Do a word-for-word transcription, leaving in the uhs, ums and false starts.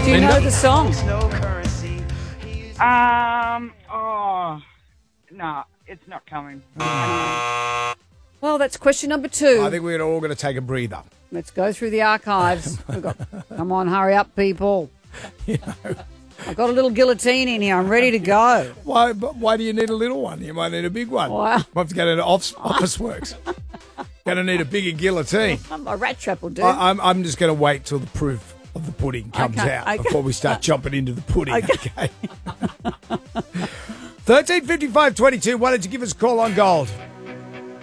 Do you Linda? know the song? Um. Oh. No, it's not coming. Well, that's question number two. I think we're all going to take a breather. Let's go through the archives. We've got, come on, hurry up, people. You know, I've got a little guillotine in here. I'm ready to go. why? But why do you need a little one? You might need a big one. Wow. Might have to go to office, office works. Going to need a bigger guillotine. A rat trap will do. I, I'm, I'm just going to wait till the proof of the pudding comes Okay, out okay. before we start chomping into the pudding. Okay. thirteen fifty-five twenty-two. Why don't you give us a call on gold?